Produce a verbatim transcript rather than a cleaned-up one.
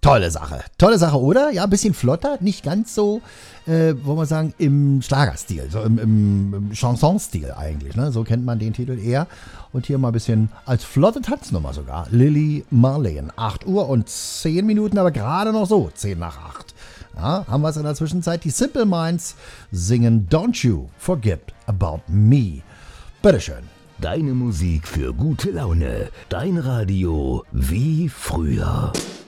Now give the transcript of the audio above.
Tolle Sache. Tolle Sache, oder? Ja, ein bisschen flotter, nicht ganz so, äh, wollen wir sagen, im Schlagerstil, so im, im, im Chansonstil eigentlich. Ne? So kennt man den Titel eher. Und hier mal ein bisschen als flotte Tanznummer sogar. Lily Marlene. acht Uhr und zehn Minuten, aber gerade noch so, zehn nach acht. Ja, haben wir es in der Zwischenzeit. Die Simple Minds singen Don't You Forget About Me. Bitteschön. Deine Musik für gute Laune. Dein Radio wie früher.